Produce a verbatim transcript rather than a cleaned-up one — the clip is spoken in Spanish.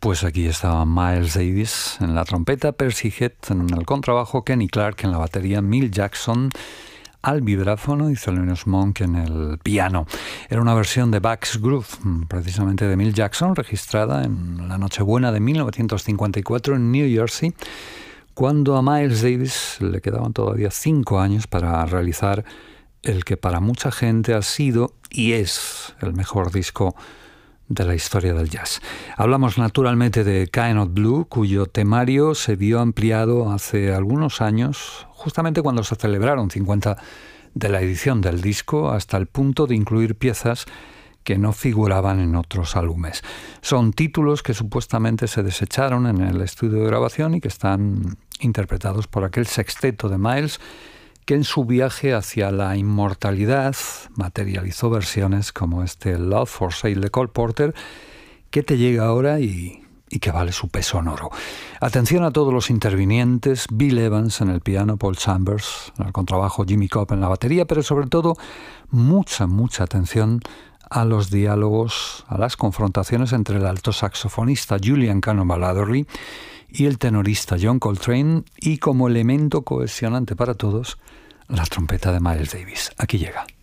Pues aquí estaba Miles Davis en la trompeta, Percy Heath en el contrabajo, Kenny Clarke en la batería, Milt Jackson al vibráfono y Thelonious Monk en el piano. Era una versión de Bach's Groove, precisamente de Milt Jackson, registrada en la Nochebuena de mil novecientos cincuenta y cuatro en New Jersey, cuando a Miles Davis le quedaban todavía cinco años para realizar el que para mucha gente ha sido y es el mejor disco de la historia del jazz. Hablamos naturalmente de Kind of Blue, cuyo temario se vio ampliado hace algunos años, justamente cuando se celebraron cincuenta de la edición del disco, hasta el punto de incluir piezas que no figuraban en otros álbumes. Son títulos que supuestamente se desecharon en el estudio de grabación y que están interpretados por aquel sexteto de Miles, que en su viaje hacia la inmortalidad materializó versiones como este Love for Sale de Cole Porter, que te llega ahora y, y que vale su peso en oro. Atención a todos los intervinientes: Bill Evans en el piano, Paul Chambers en el contrabajo, Jimmy Cobb en la batería, pero sobre todo mucha, mucha atención a los diálogos, a las confrontaciones entre el alto saxofonista Julian Cannonball Adderley y el tenorista John Coltrane, y como elemento cohesionante para todos, la trompeta de Miles Davis. Aquí llega.